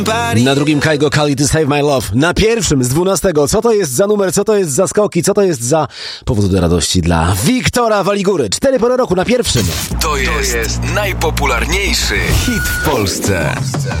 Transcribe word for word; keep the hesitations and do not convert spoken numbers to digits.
Na drugim Kaigo Kali to Save My Love. Na pierwszym z dwunastego. Co to jest za numer, co to jest za skoki, co to jest za powód do radości dla Wiktora Waligury. Cztery pory roku na pierwszym. To jest, to jest najpopularniejszy hit w Polsce.